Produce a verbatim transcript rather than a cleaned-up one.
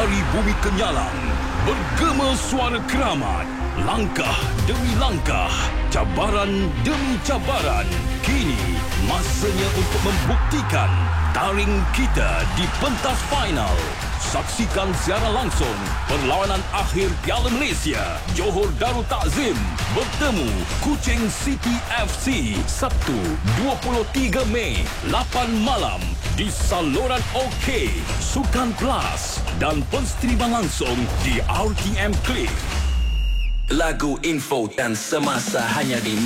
Dari bumi kenyalang, bergema suara keramat. Langkah demi langkah, cabaran demi cabaran. Kini, masanya untuk membuktikan taring kita di pentas final. Saksikan secara langsung perlawanan akhir Piala Malaysia. Johor Darul Takzim bertemu Kuching City F C Sabtu dua puluh tiga Mei lapan malam di saluran OK, Sukan Plus dan penstriman langsung di R T M Click. Lagu, info dan semasa hanya di